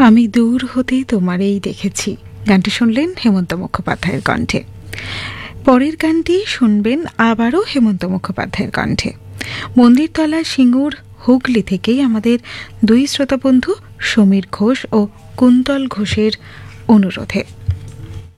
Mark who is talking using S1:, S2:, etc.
S1: আমি দূর হতেই তোমারেই দেখেছি। গানটি শুনলেন হেমন্ত মুখোপাধ্যায়ের কণ্ঠে। পরের গানটি শুনবেন আবারও হেমন্ত মুখোপাধ্যায়ের কণ্ঠে। মন্দিরতলা সিঙ্গুর হুগলি থেকেই আমাদের দুই শ্রোতা বন্ধু সমীর ঘোষ ও কুন্তল ঘোষের অনুরোধে।